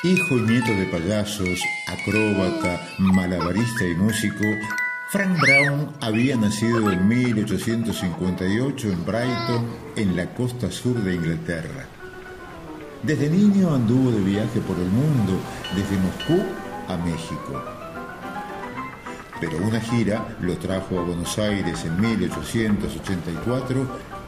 Hijo y nieto de payasos, acróbata, malabarista y músico, Frank Brown había nacido en 1858 en Brighton, en la costa sur de Inglaterra. Desde niño anduvo de viaje por el mundo, desde Moscú a México. Pero una gira lo trajo a Buenos Aires en 1884